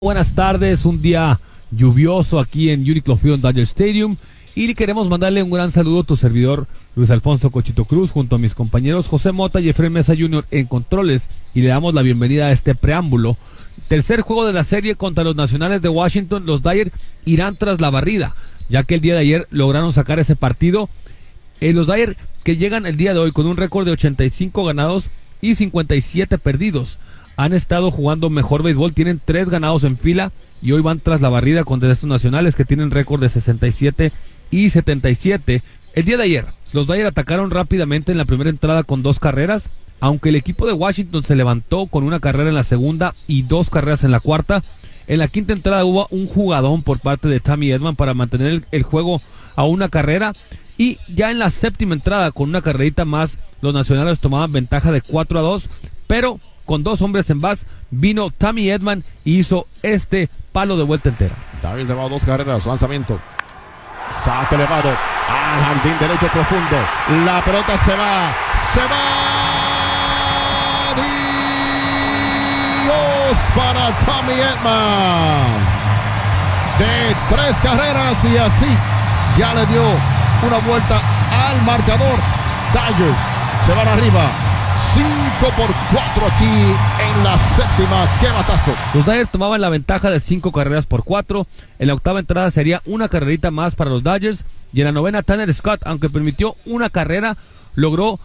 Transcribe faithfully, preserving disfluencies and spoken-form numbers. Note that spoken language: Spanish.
Buenas tardes, un día lluvioso aquí en Uniqlo Field Dodger Stadium y queremos mandarle un gran saludo a tu servidor Luis Alfonso Cochito Cruz junto a mis compañeros José Mota y Efraín Mesa junior en controles y le damos la bienvenida a este preámbulo. Tercer juego de la serie contra los Nacionales de Washington, los Dodgers irán tras la barrida, ya que el día de ayer lograron sacar ese partido. Eh, los Dodgers que llegan el día de hoy con un récord de ochenta y cinco ganados y cincuenta y siete perdidos. Han estado jugando mejor béisbol, tienen tres ganados en fila y hoy van tras la barrida contra estos Nacionales que tienen récord de sesenta y siete y setenta y siete. El día de ayer, los Dodgers atacaron rápidamente en la primera entrada con dos carreras, aunque el equipo de Washington se levantó con una carrera en la segunda y dos carreras en la cuarta. En la quinta entrada hubo un jugadón por parte de Tommy Edman para mantener el, el juego a una carrera. Y ya en la séptima entrada, con una carrerita más, los Nacionales tomaban ventaja de cuatro a dos, pero con dos hombres en base, vino Tommy Edman y hizo este palo de vuelta entera. David llevado dos carreras, lanzamiento. Saque elevado al jardín derecho profundo. La pelota se va, se va. Dios para Tommy Edman. De tres carreras y así ya le dio una vuelta al marcador. Dodgers se van arriba. cinco por cuatro aquí en la séptima. ¡Qué batazo! Los Dodgers tomaban la ventaja de cinco carreras por cuatro. En la octava entrada sería una carrerita más para los Dodgers. Y en la novena, Tanner Scott, aunque permitió una carrera, logró